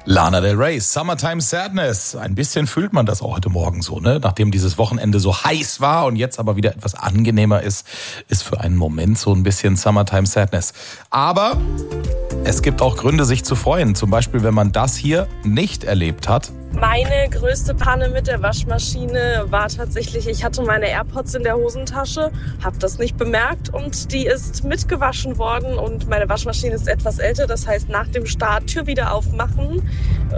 Lana Del Rey, Summertime Sadness. Ein bisschen fühlt man das auch heute Morgen so, ne? Nachdem dieses Wochenende so heiß war und jetzt aber wieder etwas angenehmer ist für einen Moment so ein bisschen Summertime Sadness. Aber es gibt auch Gründe, sich zu freuen. Zum Beispiel, wenn man das hier nicht erlebt hat. Meine größte Panne mit der Waschmaschine war tatsächlich, ich hatte meine AirPods in der Hosentasche, habe das nicht bemerkt und die ist mitgewaschen worden und meine Waschmaschine ist etwas älter, das heißt nach dem Start Tür wieder aufmachen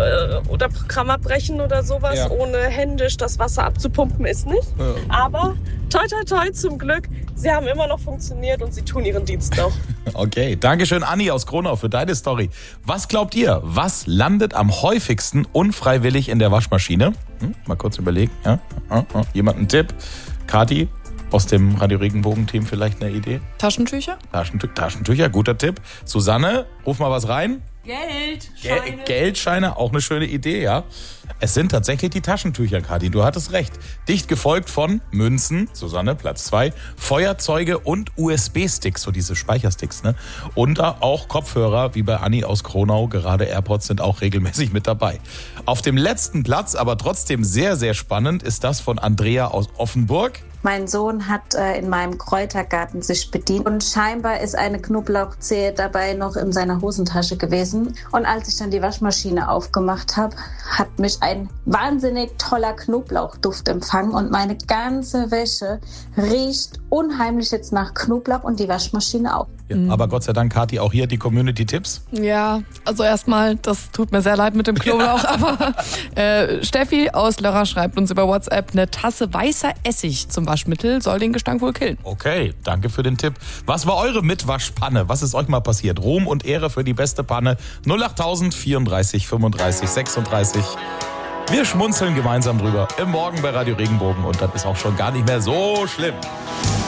oder Programm abbrechen oder sowas, ja. Ohne händisch das Wasser abzupumpen ist nicht. Ja. Aber toi toi toi zum Glück, sie haben immer noch funktioniert und sie tun ihren Dienst noch. Okay, Dankeschön Anni aus Kronau für deine Story. Was glaubt ihr, was landet am häufigsten unfreiwillig in der Waschmaschine? Mal kurz überlegen. Ja? Jemand einen Tipp? Kathi aus dem Radio Regenbogen-Team vielleicht eine Idee? Taschentücher? Taschentücher, guter Tipp. Susanne, ruf mal was rein. Geldscheine. Geldscheine, auch eine schöne Idee, ja. Es sind tatsächlich die Taschentücher, Kathi, du hattest recht. Dicht gefolgt von Münzen, Susanne, Platz 2, Feuerzeuge und USB-Sticks, so diese Speichersticks, ne? Und auch Kopfhörer, wie bei Anni aus Kronau, gerade AirPods sind auch regelmäßig mit dabei. Auf dem letzten Platz, aber trotzdem sehr, sehr spannend, ist das von Andrea aus Offenburg. Mein Sohn hat in meinem Kräutergarten sich bedient und scheinbar ist eine Knoblauchzehe dabei noch in seiner Hosentasche gewesen. Und als ich dann die Waschmaschine aufgemacht habe, hat mich ein wahnsinnig toller Knoblauchduft empfangen und meine ganze Wäsche riecht unheimlich jetzt nach Knoblauch und die Waschmaschine auch. Ja, aber Gott sei Dank, Kathi, auch hier die Community-Tipps. Ja, also erstmal, das tut mir sehr leid mit dem Knoblauch, aber Steffi aus Lörrach schreibt uns über WhatsApp, eine Tasse weißer Essig zum Waschmittel soll den Gestank wohl killen. Okay, danke für den Tipp. Was war eure Mitwaschpanne? Was ist euch mal passiert? Ruhm und Ehre für die beste Panne. 08000 34 35 36. Wir schmunzeln gemeinsam drüber im Morgen bei Radio Regenbogen und dann ist auch schon gar nicht mehr so schlimm.